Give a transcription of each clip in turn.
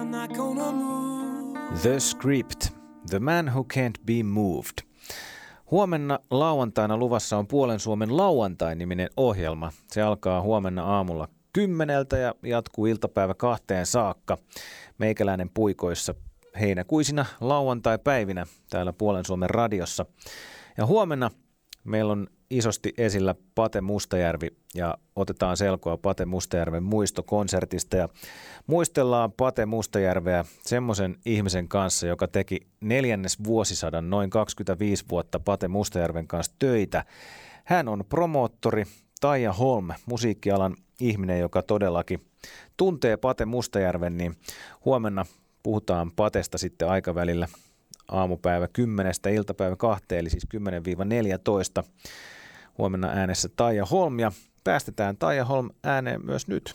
not gonna move. The Script, The Man Who Can't Be Moved. Huomenna lauantaina luvassa on Puolen Suomen lauantai-niminen ohjelma. Se alkaa huomenna aamulla 10 ja jatkuu iltapäivä 2 saakka. Meikäläinen puikoissa heinäkuisina lauantai-päivinä täällä Puolen Suomen radiossa. Ja huomenna meillä on isosti esillä Pate Mustajärvi ja otetaan selkoa Pate Mustajärven muistokonsertista ja muistellaan Pate Mustajärveä semmoisen ihmisen kanssa, joka teki 4. vuosisadan noin 25 vuotta Pate Mustajärven kanssa töitä. Hän on promoottori Taija Holm, musiikkialan ihminen, joka todellakin tuntee Pate Mustajärven, niin huomenna puhutaan Patesta sitten aikavälillä aamupäivä 10 iltapäivä 2, eli siis 10-14. Huomenna äänessä Taija Holm ja päästetään Taija Holm ääneen myös nyt.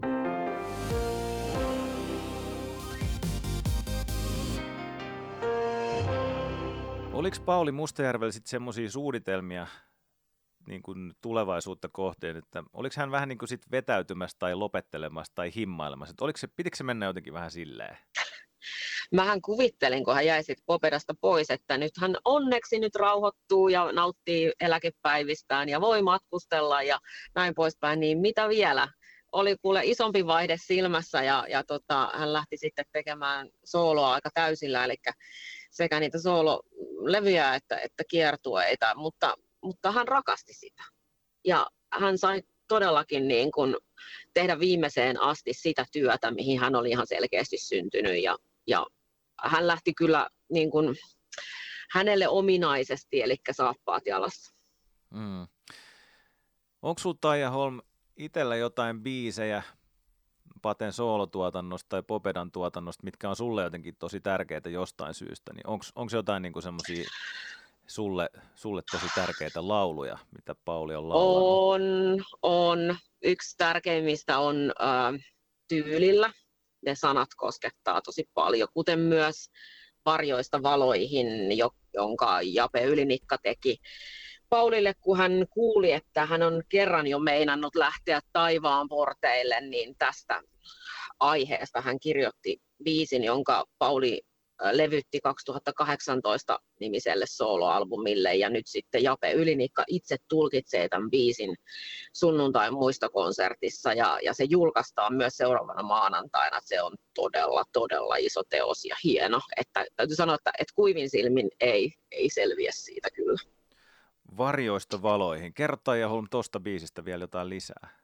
Oliko Pauli Mustajärvellä sitten semmoisia suunnitelmia niin kuin tulevaisuutta kohteen, että oliko hän vähän niin kuin sit vetäytymässä tai lopettelemassa tai himmailemassa? Pitikö se mennä jotenkin vähän silleen? Mähän kuvittelin, kun hän jäi sitten Popedasta pois, että nyt hän onneksi nyt rauhoittuu ja nauttii eläkepäivistään ja voi matkustella ja näin poispäin, niin mitä vielä? Oli kuule isompi vaihde silmässä ja hän lähti sitten tekemään sooloa aika täysillä, eli sekä niitä soololevyjä että kiertueita, mutta hän rakasti sitä. Ja hän sai todellakin niin kuin tehdä viimeiseen asti sitä työtä, mihin hän oli ihan selkeästi syntynyt ja hän lähti kyllä niin kuin hänelle ominaisesti, eli saappaat jalassa. Onko sinulla, Taija Holm, itsellä jotain biisejä Paten soolotuotannosta tai Popedan tuotannosta, mitkä on sulle jotenkin tosi tärkeitä jostain syystä, niin onko jotain niin semmoisia sulle tosi tärkeitä lauluja, mitä Pauli on laulannut? On. Yksi tärkeimmistä on Tyylillä. Ne sanat koskettaa tosi paljon, kuten myös Varjoista valoihin, jonka Jape Ylinikka teki Paulille, kun hän kuuli, että hän on kerran jo meinannut lähteä taivaan porteille, niin tästä aiheesta hän kirjoitti biisin, jonka Pauli levytti 2018 nimiselle soloalbumille, ja nyt sitten Jape Ylinikka itse tulkitsee tämän biisin sunnuntain muistokonsertissa, ja se julkaistaan myös seuraavana maanantaina. Se on todella iso teos ja hieno, että täytyy sanoa, että kuivin silmin ei selviä siitä kyllä. Varjoista valoihin. Kerro, Taija Holm, tuosta biisistä vielä jotain lisää.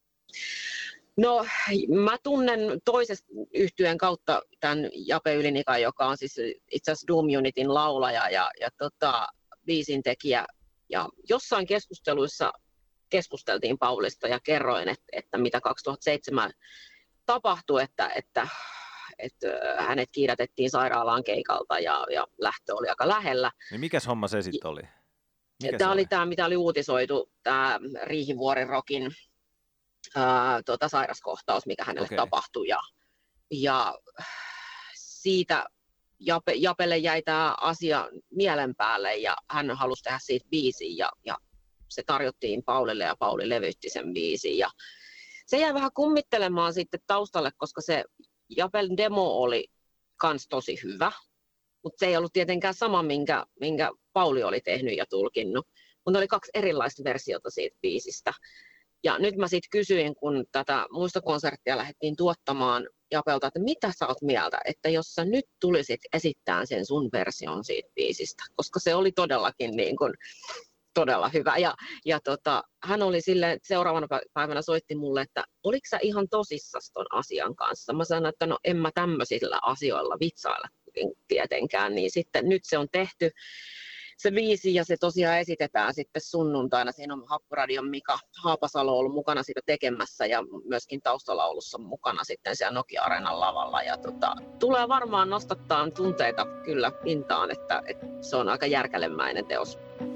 No, mä tunnen toisesta yhtyeen kautta tämän Jape Ylinikan, joka on siis itse asiassa Doom Unitin laulaja ja biisin tekijä. Ja jossain keskusteluissa keskusteltiin Paulista ja kerroin, että mitä 2007 tapahtui, että hänet kiidätettiin sairaalaan keikalta ja lähtö oli aika lähellä. Niin mikäs homma se sitten oli? Tämä oli tämä, mitä oli uutisoitu, tämä Riihivuoren Rockin sairaskohtaus, mikä hänelle tapahtui. Ja siitä Japelle jäi tämä asia mielen päälle ja hän halusi tehdä siitä biisin ja se tarjottiin Paulille ja Pauli levytti sen biisin. Ja se jäi vähän kummittelemaan sitten taustalle, koska se Japen demo oli kans tosi hyvä, mutta se ei ollut tietenkään sama, minkä Pauli oli tehnyt ja tulkinnut. Mutta oli 2 erilaista versiota siitä biisistä. Ja nyt mä sitten kysyin, kun tätä muistokonserttia lähdettiin tuottamaan Japelta, että mitä sä oot mieltä, että jos sä nyt tulisit esittämään sen sun version siitä biisistä, koska se oli todellakin niin kuin todella hyvä. Ja hän oli silleen, seuraavana päivänä soitti mulle, että oliko sä ihan tosissas ton asian kanssa? Mä sanoin, että no en mä tämmöisillä asioilla vitsailla tietenkään, niin sitten nyt se on tehty. Se biisi ja se tosiaan esitetään sitten sunnuntaina. Siinä on Happuradion Mika Haapasalo ollut mukana sitä tekemässä ja myöskin taustalaulussa mukana sitten siellä Nokia-areenan lavalla. Ja tulee varmaan nostattaa tunteita kyllä pintaan, että se on aika järkälemäinen teos.